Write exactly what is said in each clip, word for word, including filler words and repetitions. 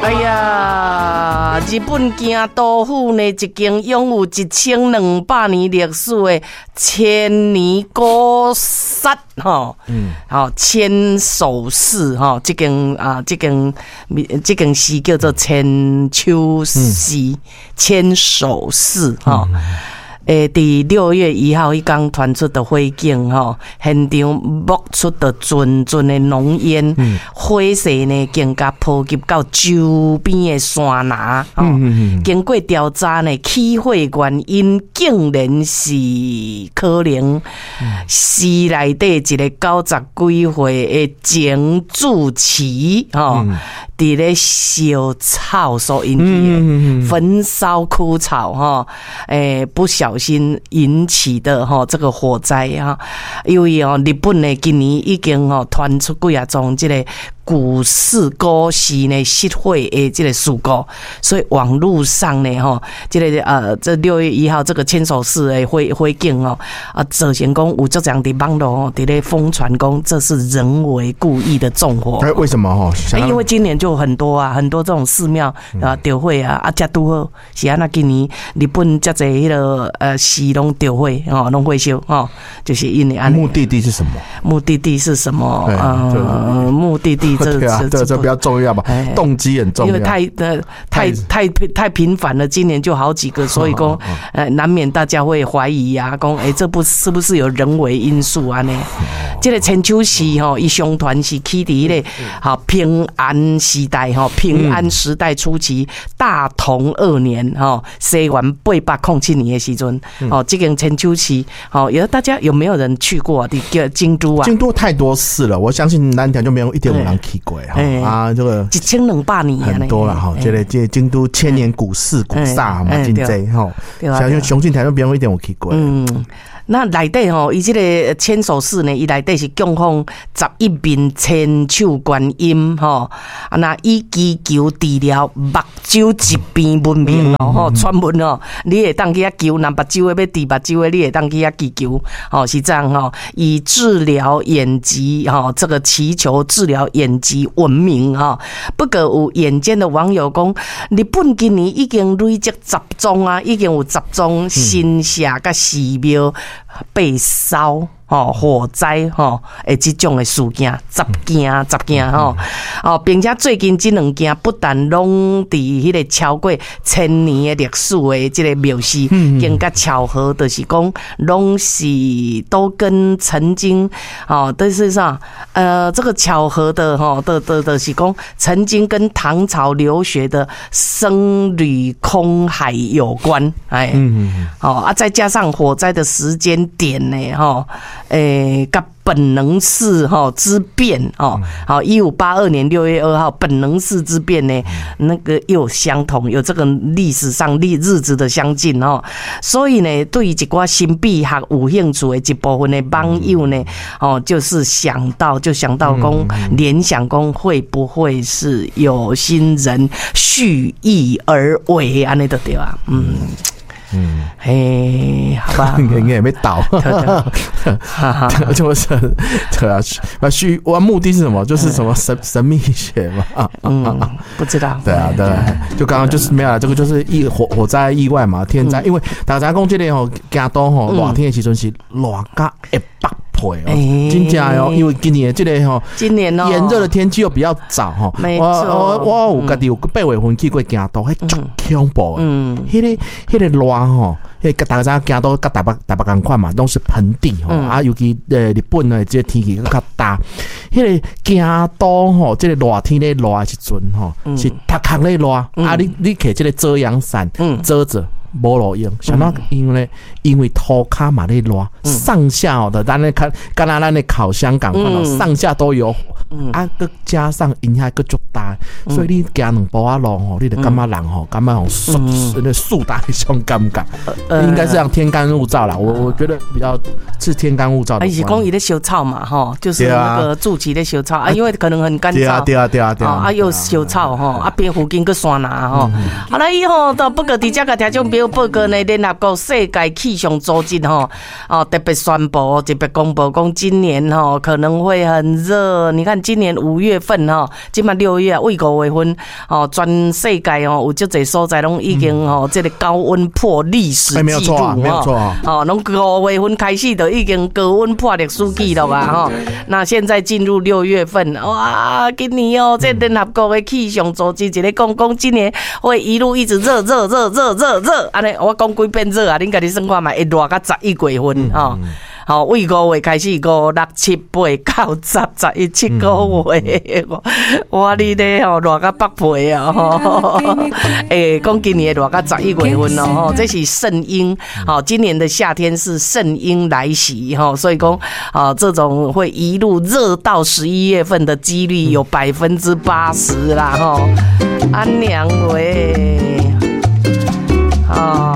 哎呀，日本京都府呢，一间拥有一千两百年历史的千年古刹吼，嗯，好千手寺吼，这间啊，这间这间寺叫做千秋寺、嗯、千手寺吼。嗯诶，伫六月一号迄天传出的火警吼，现场冒出的阵阵的浓烟，嗯、火势呢更加波及到周边的山崖。哦嗯嗯嗯、经过调查呢，起火原因竟然是可能寺内底一个九十几岁的前住持吼，伫咧烧草所引起的焚烧枯草哈，诶不小心引起的哈这个火灾啊，因为哦日本呢今年已经哦传出几啊宗这个古寺古寺呢失火的这个事故，所以网络上呢哈，这个呃这六月一号这个千手寺的火火警哦啊，造成讲有这样的网络哦，伫咧疯传讲这是人为故意的纵火。 哎，为什么哈？ 因为今年就很多啊，很多这种寺庙啊着火啊，啊遮拄好是安那今年日本遮侪迄个呃寺拢着火哦，拢火烧哦，就是因为安。 目的地是什么？ 目的地是什么？呃，目的地。这对啊，这这比较重要吧，动机很重要。 因为太呃太太太频繁了，今年就好几个，所以说呃难免大家会怀疑啊，讲哎这不是不是有人为因素啊呢？这个千秋寺吼，伊相传是起伫咧好平安时代吼，平安时代初期，大同二年吼，西元八百零七年的时阵，哦，这个千秋寺，哦，有大家有没有人去过？叫京都啊？ 京都太多寺了，我相信南条就没有一点五人去过哈啊，这个一千两百年很多了哈，这个这京都千年古寺古刹嘛，真济哈，相信相信台中没有一点有去过。嗯。 那内底吼，伊这个千手寺呢，伊内底是供奉十一面千手观音吼，啊，那以祈求治疗目睭疾病闻名咯吼，传闻哦，你会当去遐求，那目睭的要治目睭的，你会当去遐祈求，哦是这样吼，以治疗眼疾吼，这个祈求治疗眼疾闻名哈。不过有眼尖的网友讲，日本今年已经累积十宗啊，已经有十宗新社甲寺庙被烧。哦，火灾吼，诶，这种的事件，十件十件吼，哦，并且最近这两件不但拢伫迄个超过千年的历史的这个庙寺，更加巧合的是讲，拢是都跟曾经哦，但是上呃，这个巧合的哈的的的是讲，曾经跟唐朝留学的僧侣空海有关，哎，嗯哦啊，再加上火灾的时间点呢，哈。诶，甲本能寺哈之变哦，好，一五八二年六月二号本能寺之变呢，那个又相同，有这个历史上历日子的相近哦，所以呢，对于一寡神秘学有兴趣的一部分的网友呢，哦，就是想到就想到讲联想讲会不会是有心人蓄意而为安尼就对啊，嗯。嗯，嘿，好吧， 应该应该也没倒，就是对啊，那虚我目的是什么？就是什么神神秘学嘛？ 嗯，不知道。 对啊，对，就刚刚就是没有了，这个就是意火火灾意外嘛，天灾，因为大家讲这里吼，京都吼热天的时阵是热到一百。哦，真正哦，因为今年这个吼， 今年哦， 炎热的天气又比较早哈。 没错， 我我有家己有八月份去过京都，迄足恐怖的。嗯，迄个迄个热吼，迄个大家京都甲台北台北共款嘛，拢是盆地吼。啊，尤其呃日本的这个天气更较大。迄个京都吼，这个热天咧热的时阵吼，是晒空咧热，啊，你你摕这个遮阳伞遮着。无路用，想到因为因为涂骹嘛咧热，上下哦的，咱咧看，敢若咱咧烤箱港看到上下都有，啊，佮加上影响佮足大，所以你行两步啊路吼，你就感觉人吼，感觉吼速那速大一种感觉，应该是让天干物燥啦。我我觉得比较是天干物燥的。 啊，是讲伊咧烧草嘛，吼，就是那个筑起咧烧草啊，因为可能很干燥， 对啊对啊对啊对啊， 啊又烧草吼，啊边附近佮山崖吼，好了以后到不过伫遮个听众朋友。 料报告呢，联合国世界气象组织吼哦特别宣布，特别公布讲今年吼可能会很热。你看今年五月份吼，今嘛六月未五月份哦，全世界哦有足侪所在拢已经吼这个高温破历史记录， 没有错啊，没有错啊。 哦，拢五月份开始就已经高温破历史记录啊吼。那现在进入六月份，哇，今年哦，这联合国的气象组织一个讲讲今年会一路一直热热热热热热，安尼我讲几遍热啊，恁家己算看嘛，会热到十一月份吼。好，为五月开始，五六七八九十十一七个月，我你咧吼热到北皮啊！吼，诶，讲今年热到十一月份哦，吼，这是圣婴，好，今年的夏天是圣婴来袭，吼，所以讲啊，这种会一路热到十一月份的几率有百分之八十啦，吼，安娘喂，啊。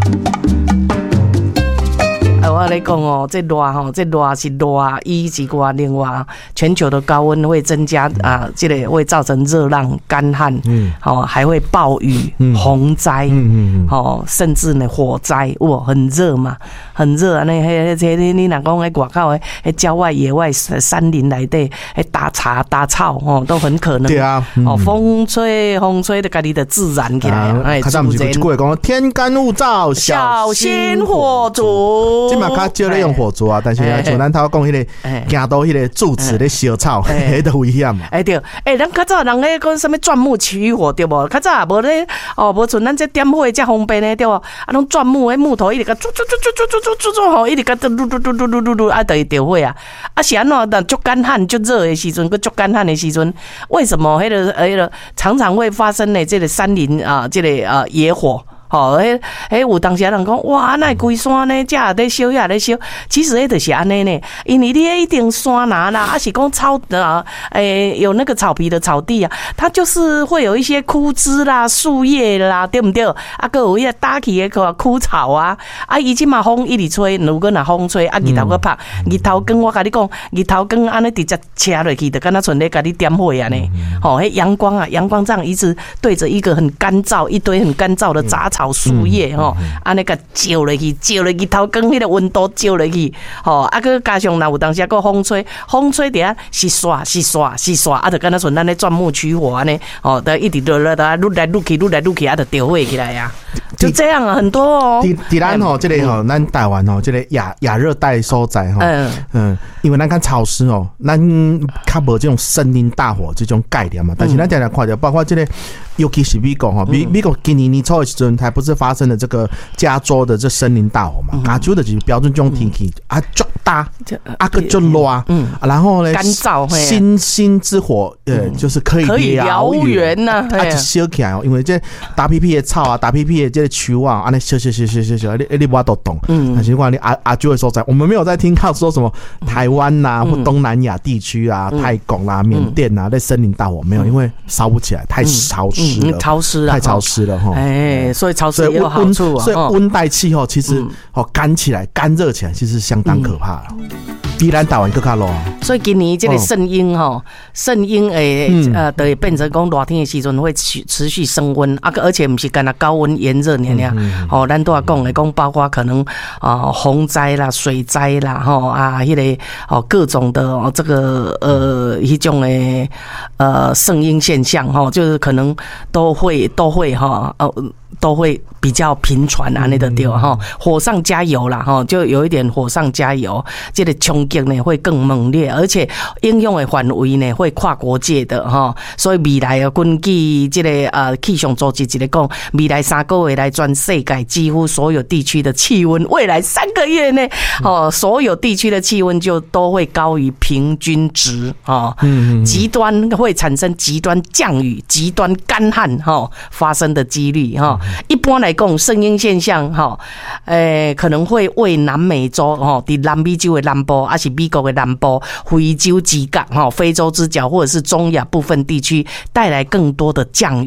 我来讲哦，这热吼，这热是热，一是外另外，全球的高温会增加啊，这个会造成热浪、干旱，嗯，好、哦，还会暴雨、嗯、洪灾，嗯嗯，好、哦，甚至呢火灾，哇，很热嘛，很热啊！那迄迄你你若讲喺外口喺郊外野外山林内底，喺打茶打草哦，都很可能。 对啊，嗯、 哦，风吹风吹的，家己的自然起来，哎、 啊，自然。过讲天干物燥， 小心火烛。 嘛较少咧用火烛啊，但是啊，像咱头讲迄个行到迄个柱子咧烧草，迄都危险嘛。 哎对，哎，咱较早人咧讲什么钻木取火对无？较早也无咧哦，无像咱这点火遮方便咧对无？啊，拢钻木迄木头一直甲煮煮煮煮煮煮煮煮吼，一直甲嘟嘟嘟嘟嘟嘟嘟嘟啊，就会着火啊。啊是安怎？但足干旱、足热的时阵，佮足干旱的时阵，为什么迄个迄个常常会发生呢？这个山林啊，这个啊野火。吼，迄迄有当时人讲，哇，那规山呢，这也在烧，也在烧。其实迄就是安尼呢，因为你一定山哪啦，啊是讲草啊，诶，有那个草皮的草地啊，它就是会有一些枯枝啦、树叶啦，对不对？啊，个有一些打起的个枯草啊，啊，伊即嘛风一直吹，如果若风吹，啊，日头个拍，日头光我甲你讲，日头光安尼直接车落去，就敢若像咧甲你点火安尼。吼，迄阳光啊，阳光这样一直对着一个很干燥、一堆很干燥的杂草。草树叶吼，安尼个照落去，照落去头光迄个温度照落去，吼，啊个加上若有当时啊个风吹，风吹伫遐是刷是刷是刷，啊，就敢若像咱咧钻木取火安尼，吼，得一直热热的，愈来愈去，愈来愈去，啊，就着火起来呀，就这样啊，很多哦。伫伫咱吼，这个吼，咱台湾吼，这个亚亚热带所在吼，嗯嗯，因为咱看潮湿哦，咱较无这种森林大火这种概念嘛，但是咱常常看到，包括这个。尤其是美国哈，美美国今年年初的时阵，还不是发生了这个加州的这森林大火嘛？加州的就是标准这种天气啊，足大啊个足热，嗯，然后呢，干燥，星星之火，呃，就是可以燎原呐，啊，就烧起来哦，因为这大屁屁的草啊，大屁屁的这个树啊，安尼烧烧烧烧烧烧，你你无都懂。嗯，但是讲你阿阿州的所在，我们没有在听到说什么台湾呐或东南亚地区啊、泰国啦、缅甸啊，那森林大火没有，因为烧不起来，太潮湿。嗯，潮湿了，太潮湿了哈。哎，所以潮湿也有好处啊。所以温带气候其实哦干起来、干热起来，其实相当可怕了。比咱台湾更较热。所以今年这个圣婴哈，圣婴诶呃，就会变成讲热天的时阵会持持续升温啊，而且不是干那高温炎热尔尔。哦，咱都要讲的讲，包括可能啊洪灾啦、水灾啦，吼啊，迄个哦各种的哦这个呃一种诶呃圣婴现象哈，就是可能。都会都会哈呃都会比较频传啊，那个对哈，火上加油啦哈，就有一点火上加油，这个冲击呢会更猛烈，而且应用的范围呢会跨国界的哈，所以未来啊，根据这个呃气象组织一个讲，未来三个月来全世界几乎所有地区的气温，未来三个月内哦，所有地区的气温就都会高于平均值啊，极端会产生极端降雨、极端干旱哈发生的几率哈。一般来讲，圣婴现象哈，诶、呃，可能会为南美洲哈，伫南美洲的南部，还是美国的南部、非洲之角哈、非洲之角或者是中亚部分地区带来更多的降雨。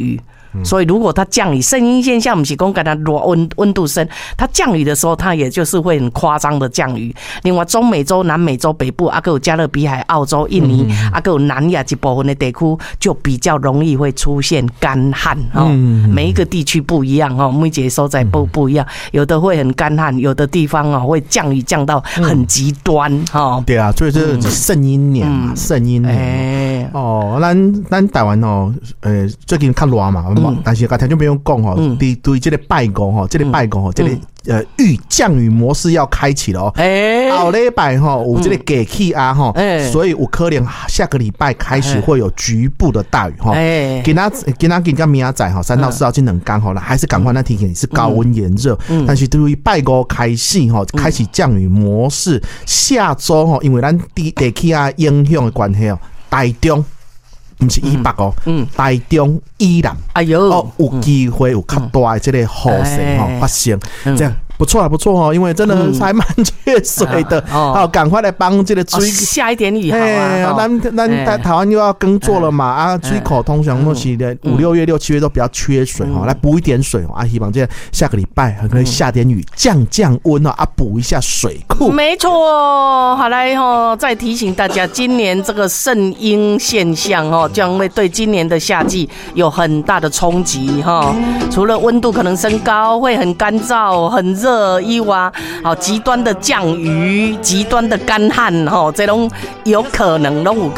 所以如果它降雨，圣婴现象不是讲跟它热温温度升，它降雨的时候，它也就是会很夸张的降雨。另外，中美洲、南美洲北部，啊，还有加勒比海、澳洲、印尼，啊，还有南亚一部分的地区，就比较容易会出现干旱哦。每一个地区不一样哦，每一个所在不不一样，有的会很干旱，有的地方哦会降雨降到很极端哦。 对啊，所以这是圣婴年嘛，圣婴年哦。咱咱台湾哦，呃，最近较热嘛。但是刚才就不用讲吼，对对，这个拜五吼，这个拜五吼，这个呃预降雨模式要开启了哦。哎，后礼拜吼有这个假期啊吼，所以有可能下个礼拜开始会有局部的大雨哈。哎，今仔今仔今个明仔载哈，三到四号这两天吼了，还是赶快那提醒你是高温炎热，但是对于拜五开始吼，开启降雨模式，下周吼，因为咱地地气啊影响的关系哦，台中。不是以北哦，嗯，台中以南，哎呦，哦，有机会有较大的这个雨势哈发生，这样不错啊，不错哦，因为真的还蛮缺水的，好，赶快来帮这个水下一点雨好啊。 咱咱台台湾又要耕作了嘛，啊，水口通常都是的五六月、六七月都比较缺水哈，来补一点水啊，希望这下个礼拜还可以下点雨，降降温啊，啊，补一下水库。 没错，好来哈，再提醒大家，今年这个圣婴现象哦。将会对今年的夏季有很大的冲击哈，除了温度可能升高，会很干燥、很热以外，好极端的降雨、极端的干旱哈，这种有可能都有